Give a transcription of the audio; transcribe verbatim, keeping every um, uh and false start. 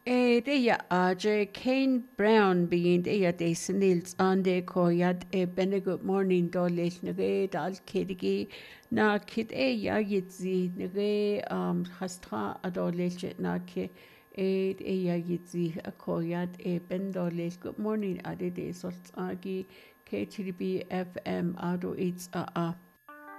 Eh, det er Audrey Kane Brown being det er det senils ande koyat e bene good morning doles nege dal kedigi na kid e ya yitzi nege um hastra adoles na ke e e ya yitzi a koyat e ben doles good morning ade de solt agi K T B F M ado it's a a